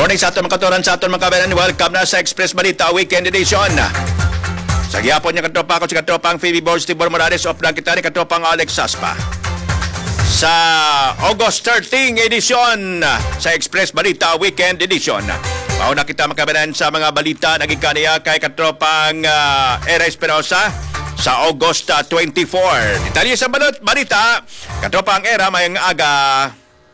Morning sa aton mga katuran, sa aton mga kabayan. Welcome na sa Express Balita Weekend Edition. Sa gihapon niya katropa ko si katropang Phoebe Balls, Tibor Morales, of lang kita ni katropang Alex Saspa. Sa August 13 edition sa Express Balita Weekend Edition. Mauna kita makabayan sa mga balita nagikaniya kay katropang Era Espinosa sa August 24. Detalye sa balita, katropang Era mayang aga.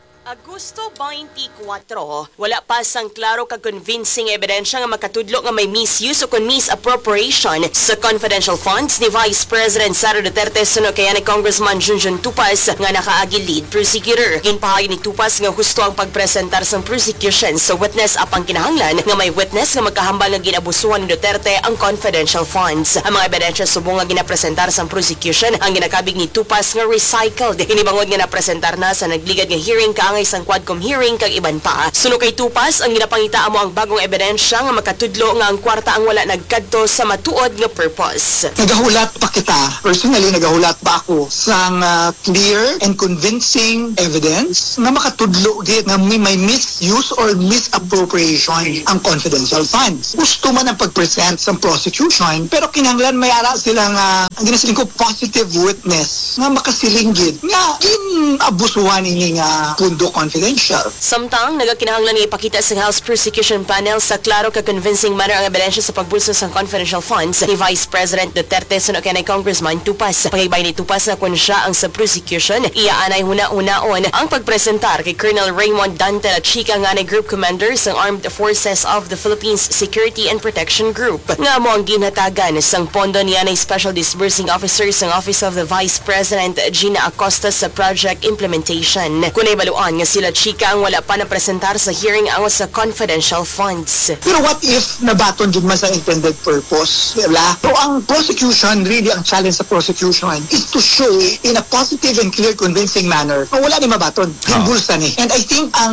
Agosto 24, wala pa sang klaro kag convincing ebidensya nga makatudlo nga may misuse o misappropriation sa confidential funds ni Vice President Sara Duterte sunod kaya ni Congressman Junjun Tupas nga nakaagi lead prosecutor. Ginpahay ni Tupas nga husto ang pagpresentar sang prosecution sa witness apang kinahanglan nga may witness nga magkahambal nga ginabusuhan ni Duterte ang confidential funds. Ang mga ebidensya subong nga ginapresentar sang prosecution ang ginakabig ni Tupas nga recycled. Hinibangod nga napresentar na sa nagligad nga hearing kaangay sang Quadcom hearing kag iban pa. Suno kay Tupas ang ginapangita mo ang bagong ebidensya nga makatudlo nga ang kwarta ang wala nagkadto sa matuod nga purpose. Nagahulat pa kita, personally nagahulat pa ako sang clear and convincing evidence nga makatudlo gid nga may misuse or misappropriation ang confidential funds. Gusto man ang pag-present sa prosecution pero kinahanglan may ara silang ang ginasiling ko positive witness nga makasiling gid nga abusuhan ini nga pundo confidential. Samtang nagakinahanglan nga ipakita sa House Prosecution Panel sa klaro ka convincing manner ang ebidensya sa pagbulso sa confidential funds ni Vice President Duterte sunod kay Congressman Tupas. Pagibay ni Tupas na kun siya ang sa prosecution, iaanay huna-unaon ang pagpresentar kay Colonel Raymond Dante at chika nga ni Group Commander sa Armed Forces of the Philippines Security and Protection Group. Nga mo ang ginhatagan sang pondo niya na Special Disbursing Officer sa Office of the Vice President Gina Acosta sa project implementation. Kunay baluan nga sila chika ang wala pa napresentar sa hearing ang sa confidential funds. Pero what if nabaton jud man sa intended purpose, diba? So ang prosecution, really ang challenge sa prosecution is to show in a positive and clear convincing manner na wala ni mabaton, ginbulsa ni. And I think ang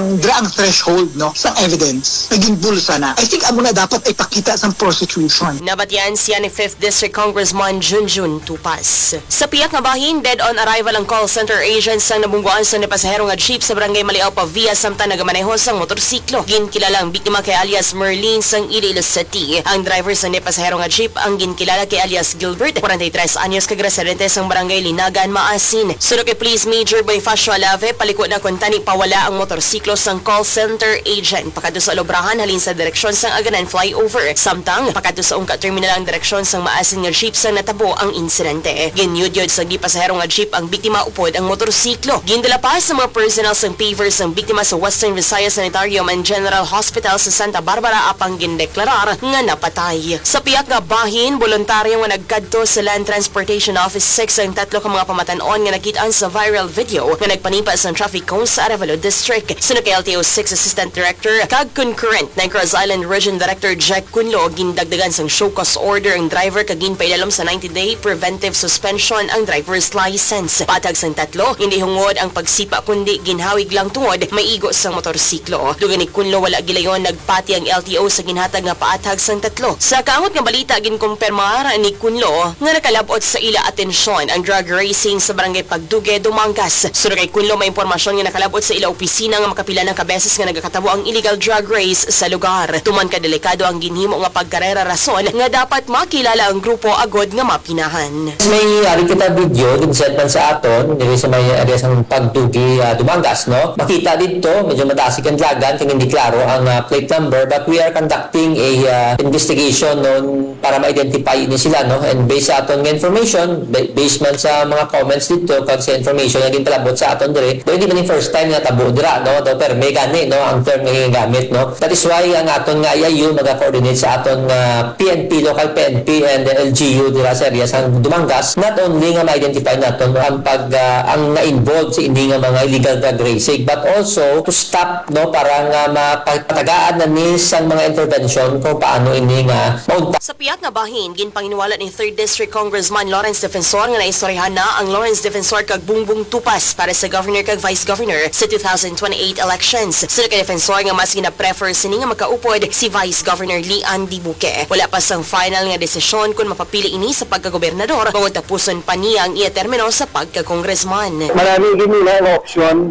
threshold no sa evidence na ginbulsa na, I think amo na dapat ipakita sa prosecution. Nabatian siya ni 5th District Congressman Junjun Tupas. Sa piyak nga bahin, dead on arrival ang call center agents ang nabungguan sa ni pasahero nga jeep sa barangay Maliaw pa via samtang nagamaneho sang motorsiklo. Ginkilalang biktima kay alias Merlin sang Iloilo City. Ang driver sa ni pasahero nga jeep ang ginkilala kay alias Gilbert, 43 anyos kag residente sang barangay Linagan, Maasin. Sunod kay Police Major Bonifacio Alave, paliko na kung tani pawala ang motorsiklo sang call center agent. Pakadto sa Lobrahan halin sa direksyon sang Aganan flyover. Samtang pakadto sa Ungka terminal ang direksyon sang Maasin nga jeep sang natabo ang insidente. Ginyudyod sa di pasahero nga jeep ang biktima upod ang motorsiklo. Gindala pa sa mga personal sang pavers ang biktima sa Western Visayas Sanitarium and General Hospital sa Santa Barbara apang gindeklarar nga napatay. Sa piyak nga bahin, voluntaryo nga nagkadto sa Land Transportation Office 6 ang tatlo ka mga pamatanon nga nakitaan sa viral video nga nagpanipa sa traffic cone sa Arevalo District. Sunod kay LTO 6 Assistant Director kag concurrent na Cross Island Region Director Jack Kunlo, gindagdagan sang show cause order ang driver kag ginpailalom sa 90-day preventive suspension ang driver's license. Patag sang tatlo, hindi hungod ang pagsipa kundi ginhawig lang tungod maigo sa motorsiklo. Dugan ni Kunlo wala gilayon nagpati ang LTO sa ginhatag nga paatag sang tatlo. Sa kaangot nga balita ginkumpirmar ni Kunlo nga nakalabot sa ila atensyon ang drug racing sa barangay Pagduge, Dumangas. Sunod kay Kunlo may impormasyon nga nakalabot sa ila opisina nga makapila ng kabeses nga nagakatabo ang illegal drug race sa lugar. Tuman ka delikado ang ginhimo nga pagkarera rason nga dapat makilala ang grupo agod nga mapinahan. May ari kita video din setman sa aton diri sa may area sang Pagduge, Dumangas, no? Makita dito medyo madasig ang lagan kung hindi klaro ang plate number, but we are conducting a investigation non para ma-identify ni sila, no? And based sa aton nga information, based man sa mga comments dito kag sa information nga ginpalabot sa aton dire, do hindi man yung first time nga tabo dira, no? Do pero may gani, no, ang term nga ginagamit, no? That is why ang aton nga IAU maga-coordinate sa aton PNP, local PNP and LGU dira sa area sa Dumangas, not only nga ma-identify naton ang ang na-involved sa hindi nga mga illegal drug racing, but also to stop, no, para nga mapatagaan na ni sang mga intervention kung paano ini nga maunta. Sa piyak nga bahin, ginpanginiwala ni 3rd District Congressman Lawrence Defensor nga naistoryahan na ang Lawrence Defensor kag Bungbong Tupas para sa Governor kag Vice Governor sa 2028 elections. Sunod kay Defensor nga mas gina-prefer sini nga makaupod si Vice Governor Lian Dibuque. Wala pa sang final nga desisyon kung mapapili ini sa pagkagobernador, kung tapuson pa niya ang iya termino sa pagkakongressman. Marami ginila ang option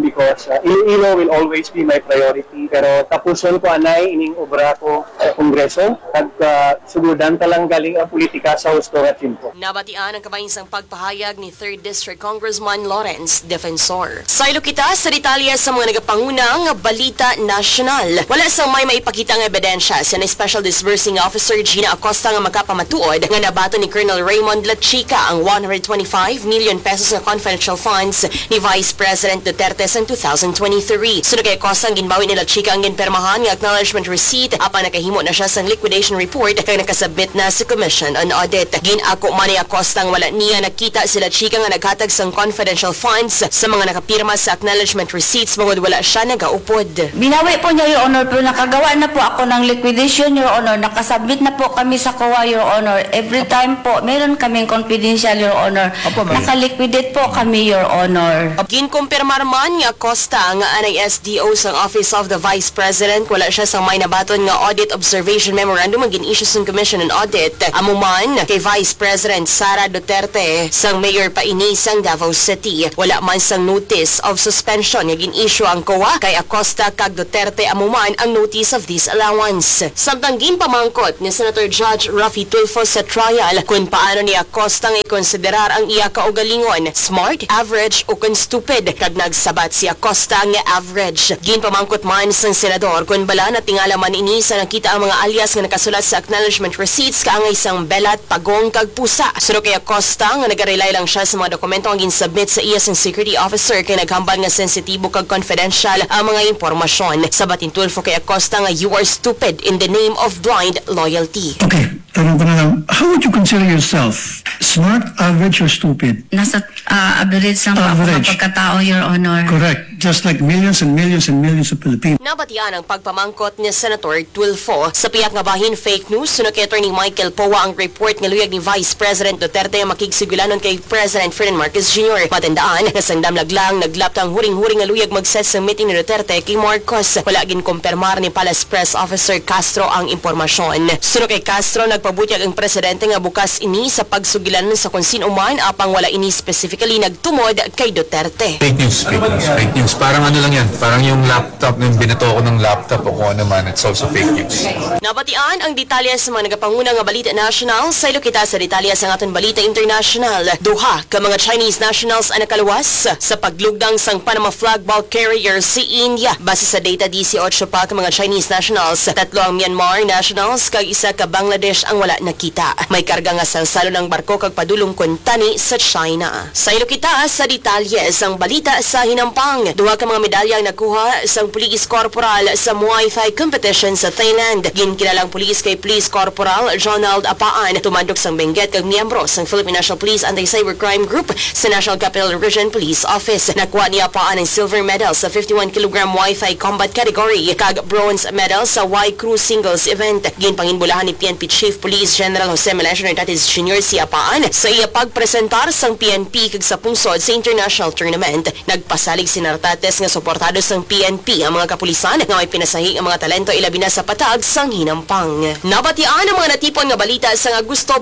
because Iloilo will always be my priority. Pero tapuson ko anay ining obra ko sa Kongreso at sugudan talang galing ang politika sa husto at simpo. Nabatian ang kabayinsang pagpahayag ni 3rd District Congressman Lawrence Defensor. Saylo kita sa detalye sa mga nagapangunang balita nasyonal. Wala sang may maipakita ng ebidensya sa Special Disbursing Officer Gina Acosta nga makapamatuod nga nabato ni Colonel Raymond Lachica ang 125 million pesos na confidential funds ni Vice President Duterte sa 2023. Sunod kay Acosta ang ginbawi ni Lachica ang ginpermahan nga acknowledgement receipt apan nakahimo na siya sa liquidation report kay nakasubmit na sa Commission on Audit. Ginako man ni Acosta ang wala niya nakita si Lachica nga naghatag sang confidential funds sa mga nakapirma sa acknowledgement receipts bangod wala siya nagaupod. Binawi po niya, Your Honor, pero nakagawa na po ako ng liquidation, Your Honor. Nakasubmit na po kami sa COA, Your Honor. Every time po, meron kaming confidential, Your Honor. Nakaliquidate po kami, Your Honor. Ginkumpirmar man nga Acosta nga anay SDO sa Office of the Vice President wala siya sa may nabaton nga Audit Observation Memorandum ang gin-issue sa Commission on Audit. Amo man kay Vice President Sara Duterte sang Mayor Paini sang Davao City. Wala man sang notice of suspension nga gin-issue ang COA kay Acosta kag Duterte amo man ang notice of disallowance. Samtang ginpamangkot ni Senator Judge Raffy Tulfo sa trial kung paano ni Acosta nga ikonsiderar ang iya kaugalingon, smart, average o kung stupid kag nagsabat si Acosta nga average. Ginpamangkot man sang senador kung bala na tingala man ini sa nakita ang mga alias nga nakasulat sa acknowledgement receipts kaangay sang belat, pagong kag pusa. Suro kay Acosta nga nagarelay lang siya sa mga dokumento ang ginsubmit sa iya sang security officer kay naghambal nga sensitibo kag confidential ang mga impormasyon. Sabatin Tulfo kay Acosta nga you are stupid in the name of blind loyalty. Okay, tanong ko na lang, how would you consider yourself? Smart, average, or stupid? Nasa average ng Average. pagkatao, Your Honor. Correct. Just like millions and millions and millions of Filipinos. Nabatian ang pagpamangkot ni Senator Tulfo. Sa piyak nga bahin fake news, sunod kay Attorney Michael Powa ang report nga luyag ni Vice President Duterte ang makigsugulanon kay President Ferdinand Marcos Jr. Matandaan, nga sang damlaglang naglaptang huring-huring nga luyag mag-set sa meeting ni Duterte kay Marcos. Wala gin kumpirmar ni Palace Press Officer Castro ang impormasyon. Sunod kay Castro, nagpabutyag ang presidente nga bukas ini sa pagsugilanon sa kung sino man apang wala ini specifically nagtumod kay Duterte. Fake news, fake news, fake news. Parang ano lang yan, parang yung laptop, yung binato ko ng laptop o kung ano man, it's also fake news. Nabatian ang detalye sa mga nagapanguna nga balita national. Sa ilo kita sa detalye sa aton balita international. Duha ka mga Chinese nationals ang nakaluwas sa paglugdang sang Panama flag bulk carrier si India. Base sa data 18 pa ka mga Chinese nationals, 3 ang Myanmar nationals kag 1 ka Bangladesh ang wala nakita. May karga nga salsalo ng barko kag padulong kuntani sa China. Sa ilo kita sa detalye sang balita sa hinampang. Duha ka mga medalya ang nakuha sang Police Corporal sa Muay Thai competition sa Thailand. Ginkilalang pulis kay Police Corporal Ronald Apaan, tumandok sang Benguet kag miyembro sang Philippine National Police Anti-Cybercrime Group sa National Capital Region Police Office. Nakuha ni Apaan ang silver medal sa 51 kg Muay Thai combat category kag bronze medal sa Y Crew singles event. Ginpanginbulahan ni PNP Chief Police General Jose Melencio Nartates Jr. si Apaan sa iya pagpresentar sang PNP kag sa pungsod sa international tournament. Nagpasalig si Nartates nga suportado sang PNP ang mga kapulisan nga may pinasahi ang mga talento ilabi na sa patag sang hinampang. Nabatian ang mga natipon nga balita sa Agosto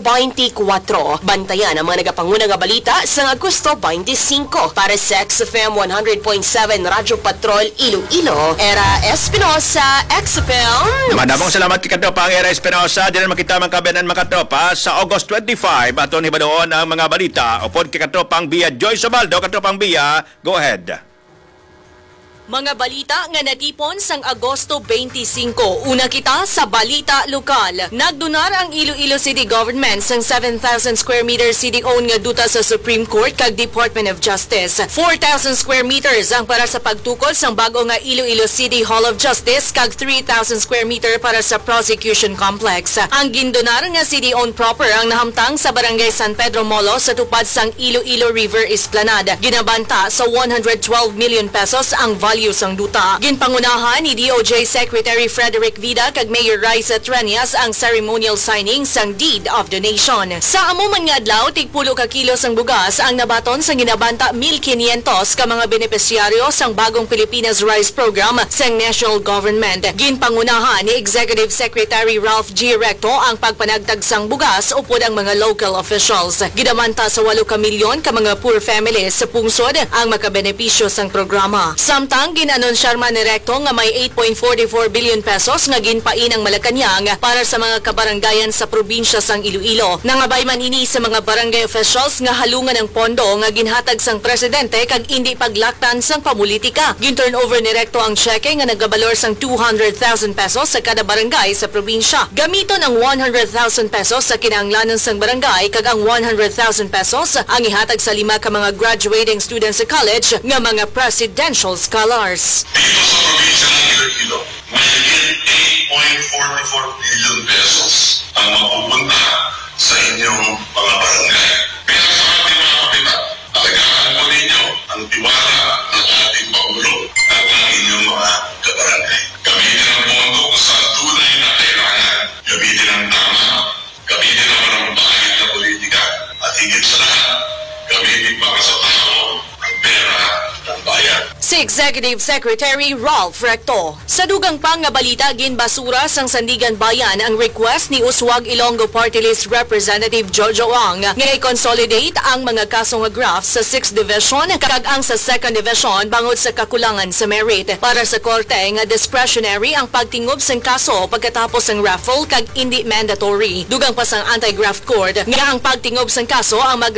24. Bantayan ang mga nagapanguna nga balita sa Agosto 25. Para sa XFM 100.7 Radyo Patrol Iloilo, Era Espinosa, XFM. Madamong salamat kay Katropa ang Era Espinosa. Diyan makita mga kabanan mga katropa sa August 25. Aton hibadoon ang mga balita. Upod kay Katropang Bia Joyce Obaldo. Katropang Bia, go ahead. Mga balita nga natipon sang Agosto 25. Una kita sa balita lokal. Nagdunar ang Iloilo City Government sang 7,000 square meter city-owned nga duta sa Supreme Court kag Department of Justice. 4,000 square meters ang para sa pagtukol sang bago nga Iloilo City Hall of Justice kag 3,000 square meter para sa prosecution complex. Ang gindonar nga city-owned proper ang nahamtang sa Barangay San Pedro Molo sa tupad sang Iloilo River Esplanade. Ginabanta sa 112 million pesos ang values ang duta. Ginpangunahan ni DOJ Secretary Frederick Vida kag Mayor Raisa Trenias ang ceremonial signing sang Deed of Donation. Sa amuman nga adlaw, tig-10 ka kilos ang bugas ang nabaton sa ginabanta 1,500 ka mga benepisyaryo sang bagong Pilipinas Rice Program sang national government. Ginpangunahan ni Executive Secretary Ralph G. Recto ang pagpanagtag sang bugas upod ang mga local officials. Ginamanta sa 8 ka milyon ka mga poor families sa pungsod ang makabenepisyo sang programa. Samtang ginanonsyar man ni Recto nga may 8.44 billion pesos nga ginpain ang Malacañang para sa mga kabarangayan sa probinsya sang Iloilo. Nangabay man ini sa mga barangay officials nga halungan ng pondo nga ginhatag sang presidente kag indi paglaktan sang pamulitika. Gin-turn over ni Recto ang cheque nga nagabalor sang 200,000 pesos sa kada barangay sa probinsya. Gamito ng 100,000 pesos sa kinahanglanon sang barangay kag ang 100,000 pesos ang ihatag sa 5 ka mga graduating students sa college nga mga presidential scholars. Dito sa probinsya ng Iloilo, mahigit 8.44 billion pesos ang mapupunta sa inyong mga barangay. Kaya sa ating mga kapitan, alagaan po ninyo ang tiwala ng ating Pangulo at ang inyong mga kabarangay. Gamitin ang pondo kung saan tunay na kailangan. Gamitin ang tama, gamitin naman ang bahid na politika, at higit sa lahat, gamitin para sa tao ang pera ng bayan. Si Executive Secretary Ralph Recto. Sa dugang pang nga balita, ginbasura sang Sandigan Bayan ang request ni Uswag Ilonggo Party List Representative Jojo Ang nga i-consolidate ang mga kaso nga graphs sa 6th Division kag ang sa 2nd Division bangod sa kakulangan sa merit. Para sa korte nga discretionary ang pagtingob sang kaso pagkatapos ang raffle kag hindi mandatory. Dugang pa sang anti-graft court nga ang pagtingob sang kaso ang